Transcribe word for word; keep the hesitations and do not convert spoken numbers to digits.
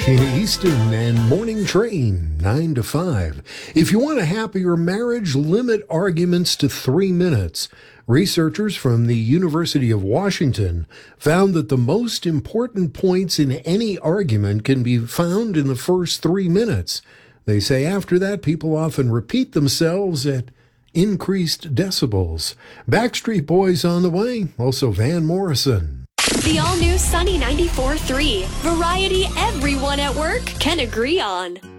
Sheena Easton and Morning Train, nine to five. If you want a happier marriage, limit arguments to three minutes. Researchers from the University of Washington found that the most important points in any argument can be found in the first three minutes. They say after that, people often repeat themselves at increased decibels. Backstreet Boys on the way, also Van Morrison. The all-new Sunny ninety-four point three. Variety everyone at work can agree on.